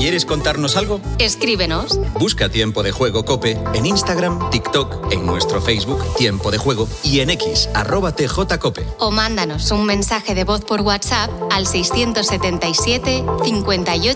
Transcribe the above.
¿Quieres contarnos algo? Escríbenos. Busca Tiempo de Juego COPE en Instagram, TikTok, en nuestro Facebook Tiempo de Juego y en X, @TJCOPE. O mándanos un mensaje de voz por WhatsApp al 677 58